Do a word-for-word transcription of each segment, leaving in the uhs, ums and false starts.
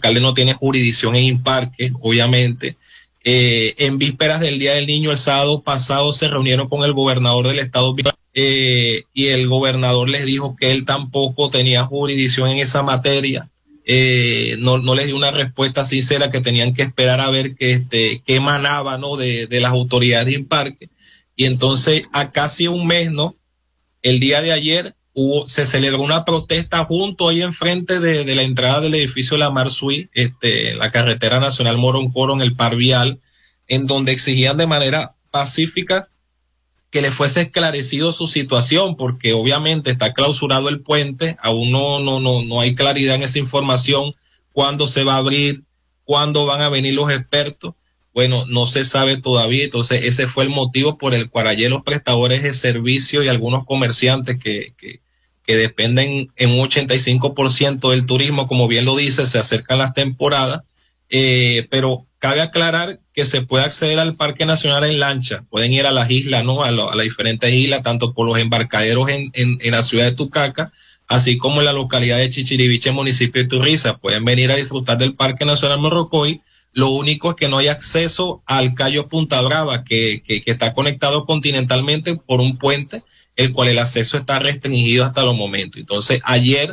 alcalde no tiene jurisdicción en Imparque, obviamente. Eh, en vísperas del Día del Niño, el sábado pasado, se reunieron con el gobernador del estado eh, y el gobernador les dijo que él tampoco tenía jurisdicción en esa materia. Eh, no, no les dio una respuesta sincera, que tenían que esperar a ver que este, qué emanaba, ¿no? de, de las autoridades de Imparque. Y entonces, a casi un mes, ¿no? El día de ayer hubo, se celebró una protesta junto ahí enfrente de, de la entrada del edificio de la Marsuí, este, la carretera nacional Moroncoro, en el Par Vial, en donde exigían de manera pacífica que le fuese esclarecido su situación, porque obviamente está clausurado el puente, aún no, no, no, no hay claridad en esa información, cuándo se va a abrir, cuándo van a venir los expertos. Bueno, no se sabe todavía. Entonces ese fue el motivo por el cual ayer los prestadores de servicio y algunos comerciantes que, que, que dependen en un ochenta y cinco por ciento del turismo, como bien lo dice, se acercan las temporadas, eh, pero cabe aclarar que se puede acceder al Parque Nacional en lancha, pueden ir a las islas, ¿no? A, lo, a las diferentes islas, tanto por los embarcaderos en, en, en la ciudad de Tucaca, así como en la localidad de Chichiriviche, municipio de Turriza, pueden venir a disfrutar del Parque Nacional Morrocoy. Lo único es que no hay acceso al Cayo Punta Brava, que, que, que está conectado continentalmente por un puente, el cual el acceso está restringido hasta los momentos. Entonces, ayer,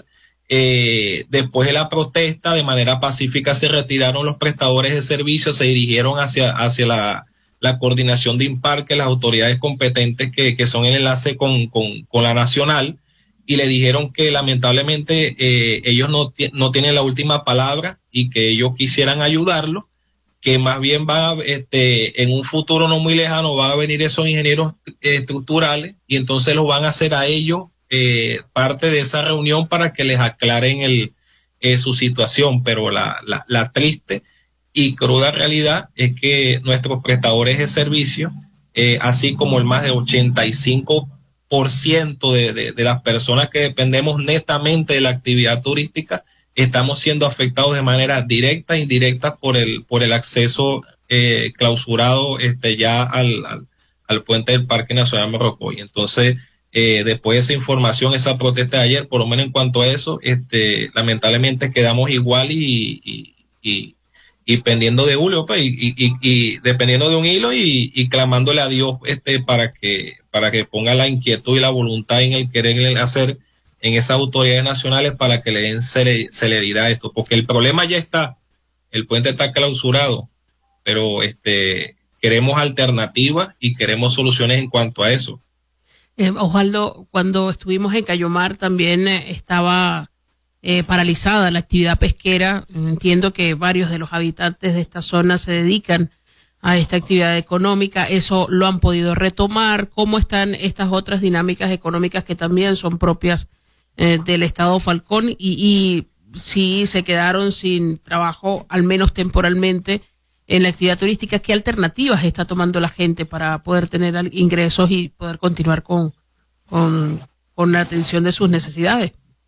eh, después de la protesta, de manera pacífica se retiraron los prestadores de servicios, se dirigieron hacia, hacia la, la coordinación de Imparque, las autoridades competentes que, que son el enlace con, con, con la nacional, y le dijeron que lamentablemente eh, ellos no, no tienen la última palabra y que ellos quisieran ayudarlo, que más bien va a, este, en un futuro no muy lejano van a venir esos ingenieros eh, estructurales, y entonces los van a hacer a ellos eh, parte de esa reunión para que les aclaren el, eh, su situación. Pero la, la, la triste y cruda realidad es que nuestros prestadores de servicio, eh, así como el más de ochenta y cinco por ciento de, de, de las personas que dependemos netamente de la actividad turística, estamos siendo afectados de manera directa e indirecta por el por el acceso eh, clausurado este ya al, al, al puente del Parque Nacional Morrocoy. Entonces, eh, después de esa información, esa protesta de ayer, por lo menos en cuanto a eso, este lamentablemente quedamos igual y y, y, y pendiendo de Julio, pues, y, y, y, y dependiendo de un hilo y, y clamándole a Dios este para que para que ponga la inquietud y la voluntad en el querer hacer en esas autoridades nacionales para que le den celeridad a esto, porque el problema ya está, el puente está clausurado, pero este queremos alternativas y queremos soluciones en cuanto a eso. Eh, Osvaldo, cuando estuvimos en Cayomar también eh, estaba eh, paralizada la actividad pesquera. Entiendo que varios de los habitantes de esta zona se dedican a esta actividad económica. ¿Eso lo han podido retomar? ¿Cómo están estas otras dinámicas económicas que también son propias Eh, del estado Falcón, y, y si se quedaron sin trabajo, al menos temporalmente, en la actividad turística? ¿Qué alternativas está tomando la gente para poder tener ingresos y poder continuar con, con, con la atención de sus necesidades?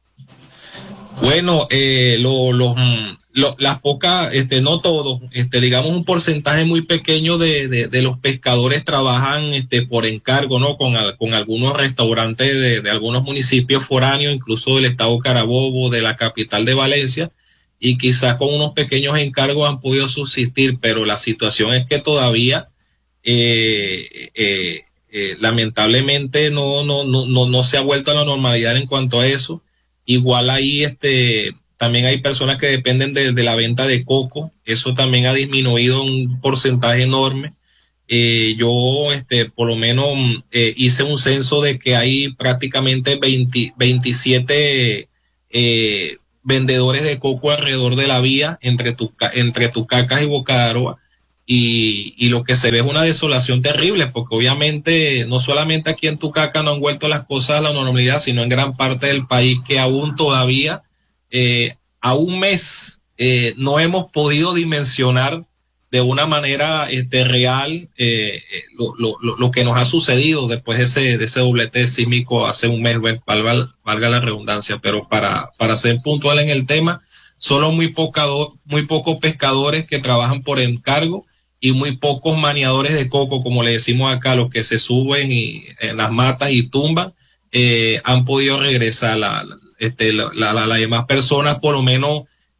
Bueno, eh, lo, lo, lo, las pocas, este, no todos, este, digamos un porcentaje muy pequeño de, de, de los pescadores trabajan, este, por encargo, ¿no? Con, con algunos restaurantes de, de algunos municipios foráneos, incluso del estado Carabobo, de la capital de Valencia, y quizás con unos pequeños encargos han podido subsistir, pero la situación es que todavía, eh, eh, eh, lamentablemente no, no, no, no, no se ha vuelto a la normalidad en cuanto a eso. Igual ahí este también hay personas que dependen de, de la venta de coco, eso también ha disminuido un porcentaje enorme. Eh, yo este por lo menos eh, hice un censo de que hay prácticamente veinte, veintisiete eh, vendedores de coco alrededor de la vía entre, tu, entre Tucacas y Boca de Aroa, y, y lo que se ve es una desolación terrible, porque obviamente no solamente aquí en Tucaca no han vuelto las cosas a la normalidad, sino en gran parte del país, que aún todavía eh, a un mes eh, no hemos podido dimensionar de una manera este, real eh, lo, lo, lo que nos ha sucedido después de ese, de ese doblete sísmico hace un mes, bueno, valga, valga la redundancia. Pero para, para ser puntual en el tema, solo muy, poca, muy pocos pescadores que trabajan por encargo y muy pocos maniadores de coco, como le decimos acá, los que se suben y, en las matas y tumban, eh, han podido regresar. La, este, la, la, la, las demás personas, por lo menos,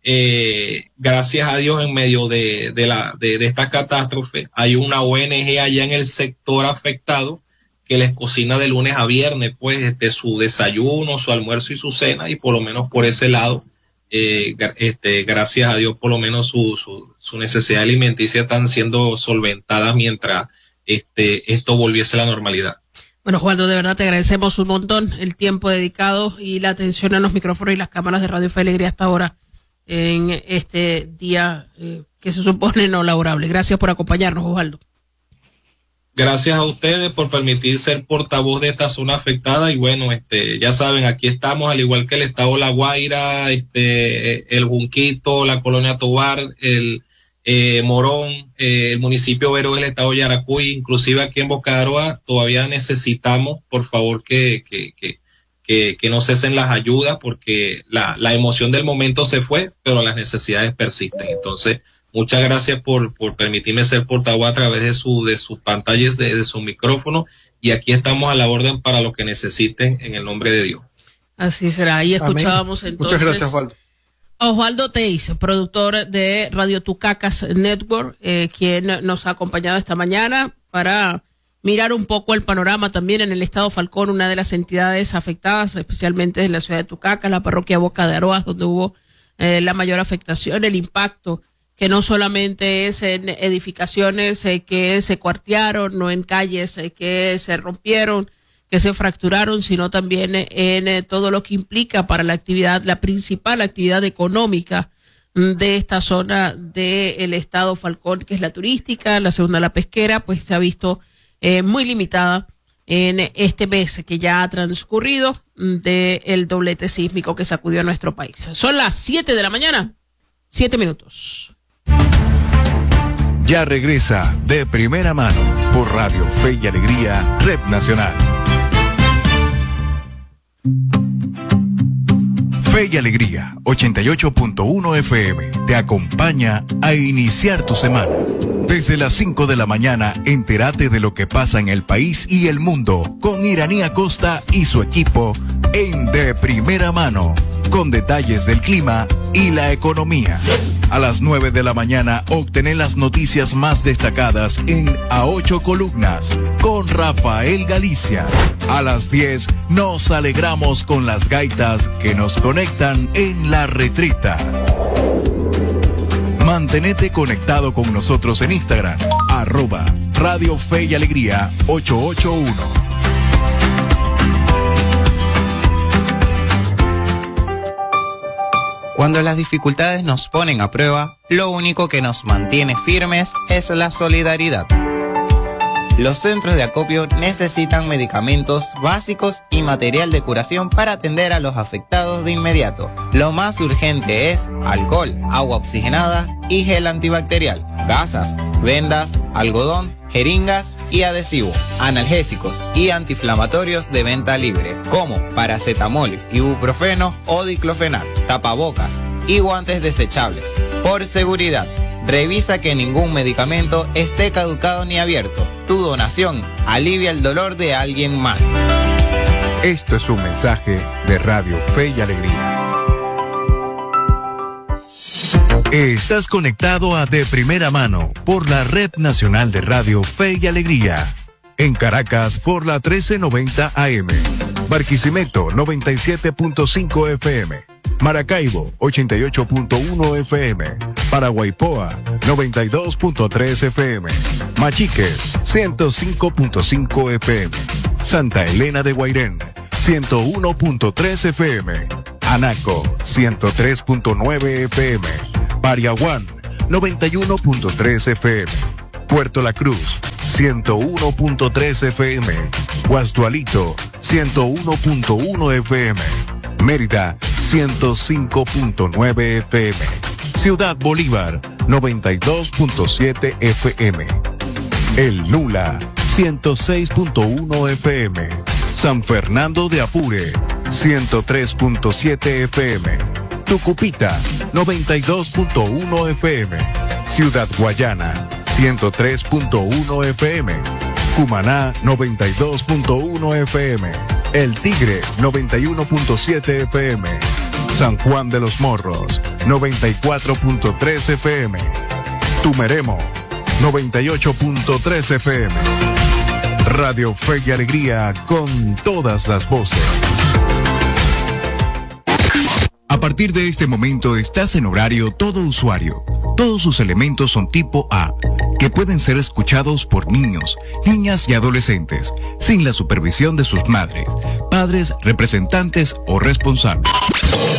eh, gracias a Dios, en medio de, de, la, de, de esta catástrofe, hay una O N G allá en el sector afectado que les cocina de lunes a viernes, pues, este, su desayuno, su almuerzo y su cena, y por lo menos por ese lado, eh, este, gracias a Dios, por lo menos su, su, su necesidad alimenticia están siendo solventadas mientras este, esto volviese a la normalidad. Bueno, Osvaldo, de verdad te agradecemos un montón el tiempo dedicado y la atención a los micrófonos y las cámaras de Radio Fe y Alegría hasta ahora en este día eh, que se supone no laborable. Gracias por acompañarnos, Osvaldo. Gracias a ustedes por permitir ser portavoz de esta zona afectada y bueno, este, ya saben, aquí estamos al igual que el estado La Guaira, este, el Junquito, la colonia Tobar, el eh, Morón, eh, el municipio Vero del estado Yaracuy, inclusive aquí en Bocaroa, todavía necesitamos, por favor, que, que, que, que, que no cesen las ayudas porque la, la emoción del momento se fue, pero las necesidades persisten. Entonces, muchas gracias por, por permitirme ser portavoz a través de su, de sus pantallas, de, de su micrófono, y aquí estamos a la orden para lo que necesiten en el nombre de Dios. Así será. Ahí escuchábamos Amén. Entonces. Muchas gracias, Osvaldo. Osvaldo Teis, productor de Radio Tucacas Network, eh, quien nos ha acompañado esta mañana para mirar un poco el panorama también en el estado Falcón, una de las entidades afectadas, especialmente en la ciudad de Tucacas, la parroquia Boca de Aroas, donde hubo eh, la mayor afectación, el impacto que no solamente es en edificaciones eh, que se cuartearon, no en calles eh, que se rompieron, que se fracturaron, sino también en eh, todo lo que implica para la actividad, la principal actividad económica de esta zona del estado Falcón, que es la turística, la segunda la pesquera, pues se ha visto eh, muy limitada en este mes que ya ha transcurrido del doblete sísmico que sacudió a nuestro país. Son las siete de la mañana, siete minutos. Ya regresa De Primera Mano por Radio Fe y Alegría, Red Nacional. Fe y Alegría, ochenta y ocho punto uno F M, te acompaña a iniciar tu semana. Desde las cinco de la mañana, entérate de lo que pasa en el país y el mundo con Iraní Acosta y su equipo en De Primera Mano, con detalles del clima y la economía. A las nueve de la mañana, obtener las noticias más destacadas en A Ocho Columnas con Rafael Galicia. A las diez, nos alegramos con las gaitas que nos conectan en La Retreta. Mantenete conectado con nosotros en Instagram, arroba Radio Fe y Alegría ochocientos ochenta y uno. Cuando las dificultades nos ponen a prueba, lo único que nos mantiene firmes es la solidaridad. Los centros de acopio necesitan medicamentos básicos y material de curación para atender a los afectados de inmediato. Lo más urgente es alcohol, agua oxigenada y gel antibacterial, gasas, vendas, algodón, jeringas y adhesivo, analgésicos y antiinflamatorios de venta libre, como paracetamol, ibuprofeno o diclofenac, tapabocas y guantes desechables. Por seguridad, revisa que ningún medicamento esté caducado ni abierto. Tu donación alivia el dolor de alguien más. Esto es un mensaje de Radio Fe y Alegría. Estás conectado a De Primera Mano por la Red Nacional de Radio Fe y Alegría. En Caracas por la trece noventa A M. Barquisimeto noventa y siete punto cinco F M. Maracaibo ochenta y ocho punto uno F M. Paraguaypoa noventa y dos punto tres F M. Machiques ciento cinco punto cinco F M. Santa Elena de Guairén ciento uno punto tres F M. Anaco ciento tres punto nueve F M. Pariaguán noventa y uno punto tres F M. Puerto La Cruz ciento uno punto tres F M. Guasdualito ciento uno punto uno F M. Mérida ciento cinco punto nueve F M. Ciudad Bolívar noventa y dos punto siete F M. El Nula ciento seis punto uno F M. San Fernando de Apure ciento tres punto siete F M. Tucupita noventa y dos punto uno F M. Ciudad Guayana ciento tres punto uno F M. Cumaná noventa y dos punto uno F M. El Tigre noventa y uno punto siete F M. San Juan de los Morros, noventa y cuatro punto tres F M. Tumeremo, noventa y ocho punto tres F M. Radio Fe y Alegría con todas las voces. A partir de este momento estás en horario todo usuario. Todos sus elementos son tipo A, que pueden ser escuchados por niños, niñas y adolescentes, sin la supervisión de sus madres, padres, representantes o responsables.